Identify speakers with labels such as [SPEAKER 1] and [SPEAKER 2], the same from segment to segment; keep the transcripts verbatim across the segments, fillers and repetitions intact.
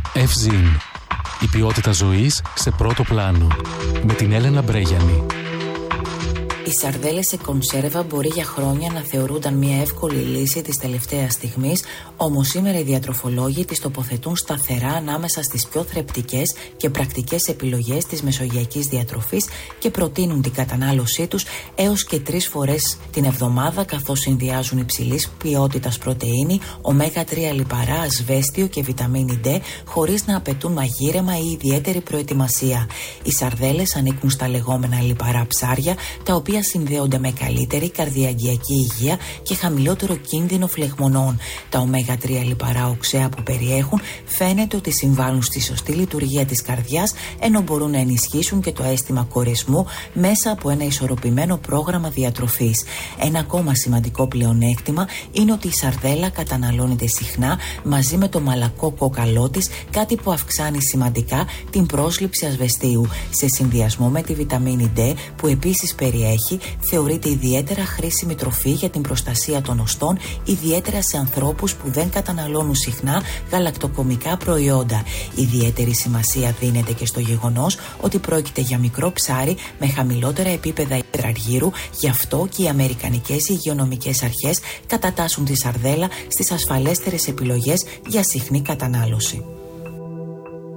[SPEAKER 1] Ευζήν. Η ποιότητα ζωής σε πρώτο πλάνο. Με την Έλενα Μπρέγιανη.
[SPEAKER 2] Οι σαρδέλες σε κονσέρβα μπορεί για χρόνια να θεωρούνταν μια εύκολη λύση της τελευταίας στιγμής, όμως σήμερα οι διατροφολόγοι τις τοποθετούν σταθερά ανάμεσα στις πιο θρεπτικές και πρακτικές επιλογές της μεσογειακής διατροφής και προτείνουν την κατανάλωσή τους έως και τρεις φορές την εβδομάδα, καθώς συνδυάζουν υψηλής ποιότητας πρωτεΐνη, ωμέγα τρία λιπαρά, ασβέστιο και βιταμίνη D, χωρίς να απαιτούν μαγείρεμα ή ιδιαίτερη προετοιμασία. Οι σαρδέλες ανήκουν στα λεγόμενα λιπαρά ψάρια, τα οποία συνδέονται με καλύτερη καρδιαγγειακή υγεία και χαμηλότερο κίνδυνο φλεγμονών. Τα ωμέγα τρία λιπαρά οξέα που περιέχουν φαίνεται ότι συμβάλλουν στη σωστή λειτουργία της καρδιάς, ενώ μπορούν να ενισχύσουν και το αίσθημα κορεσμού μέσα από ένα ισορροπημένο πρόγραμμα διατροφής. Ένα ακόμα σημαντικό πλεονέκτημα είναι ότι η σαρδέλα καταναλώνεται συχνά μαζί με το μαλακό κόκαλό της, κάτι που αυξάνει σημαντικά την πρόσληψη ασβεστίου. Σε συνδυασμό με τη βιταμίνη D, που επίσης περιέχει, θεωρείται ιδιαίτερα χρήσιμη τροφή για την προστασία των οστών, ιδιαίτερα σε ανθρώπους που δεν καταναλώνουν συχνά γαλακτοκομικά προϊόντα. Ιδιαίτερη σημασία δίνεται και στο γεγονός ότι πρόκειται για μικρό ψάρι με χαμηλότερα επίπεδα υδραργύρου, γι' αυτό και οι αμερικανικές υγειονομικές αρχές κατατάσσουν τη σαρδέλα στις ασφαλέστερες επιλογές για συχνή κατανάλωση.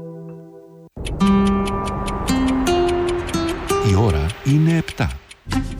[SPEAKER 3] Η ώρα είναι επτά.